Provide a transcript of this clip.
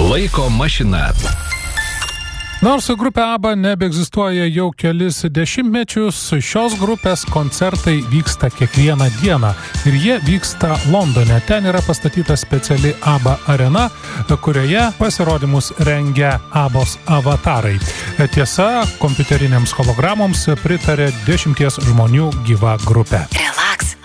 Laiko mašina. Nors grupė ABBA nebeegzistuoja jau kelis dešimtmečius, šios grupės koncertai vyksta kiekvieną dieną ir jie vyksta Londone. Ten yra pastatyta speciali ABBA arena, kurioje pasirodymus rengia ABBOS avatarai. Tiesa, kompiuterinėms hologramoms pritarė 10 žmonių gyva grupė. Relax,